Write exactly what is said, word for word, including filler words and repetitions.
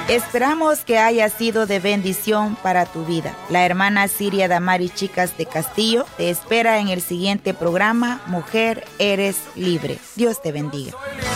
Esperamos que haya sido de bendición para tu vida. La hermana Siria Damari Chicas de Castillo te espera en el siguiente programa Mujer Eres Libre. Dios te bendiga.